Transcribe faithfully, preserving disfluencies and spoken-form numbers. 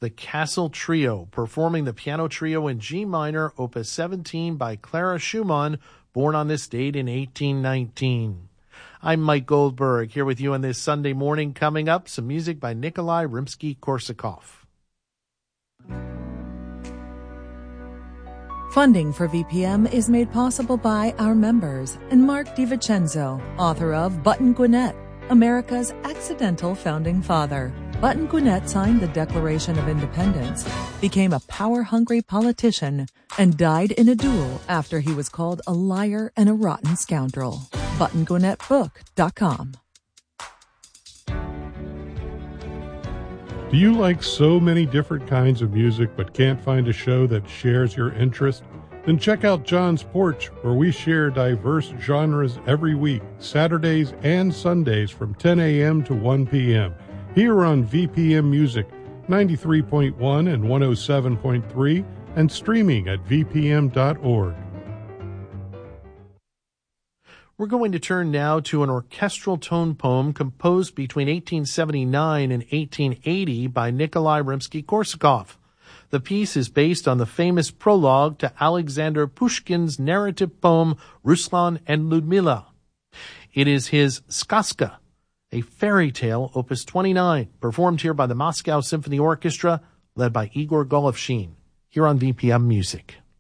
the Castle Trio, performing the piano trio in G minor, opus seventeen by Clara Schumann, born on this date in eighteen nineteen. I'm Mike Goldberg, here with you on this Sunday morning. Coming up, some music by Nikolai Rimsky-Korsakov. Funding for V P M is made possible by our members and Mark DiVincenzo, author of Button Gwinnett, America's accidental founding father. Button Gwinnett signed the Declaration of Independence, became a power-hungry politician, and died in a duel after he was called a liar and a rotten scoundrel. button gwinnett book dot com. Do you like so many different kinds of music but can't find a show that shares your interest? Then check out John's Porch, where we share diverse genres every week, Saturdays and Sundays from ten a.m. to one p.m. here on V P M Music, ninety-three point one and one oh seven point three, and streaming at v p m dot org. We're going to turn now to an orchestral tone poem composed between eighteen seventy-nine and eighteen eighty by Nikolai Rimsky-Korsakov. The piece is based on the famous prologue to Alexander Pushkin's narrative poem Ruslan and Ludmila. It is his Skaska, a fairy tale, opus twenty-nine, performed here by the Moscow Symphony Orchestra, led by Igor Golovshin, here on V P M Music.